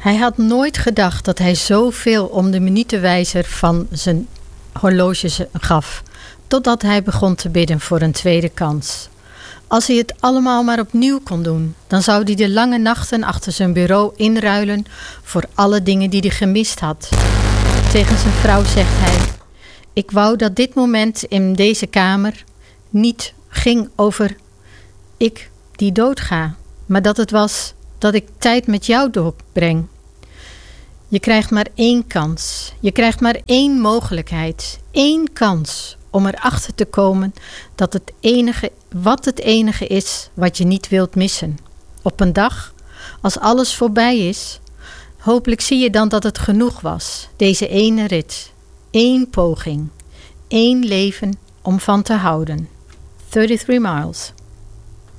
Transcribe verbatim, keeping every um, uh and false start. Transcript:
Hij had nooit gedacht dat hij zoveel om de minutenwijzer van zijn horloge gaf, totdat hij begon te bidden voor een tweede kans. Als hij het allemaal maar opnieuw kon doen, dan zou hij de lange nachten achter zijn bureau inruilen voor alle dingen die hij gemist had. Tegen zijn vrouw zegt hij: ik wou dat dit moment in deze kamer niet ging over ik die doodga, maar dat het was dat ik tijd met jou doorbreng. Je krijgt maar één kans. Je krijgt maar één mogelijkheid. Eén kans om erachter te komen dat het enige, wat het enige is wat je niet wilt missen. Op een dag, als alles voorbij is, hopelijk zie je dan dat het genoeg was. Deze ene rit. Eén poging. Één leven om van te houden. thirty-three miles.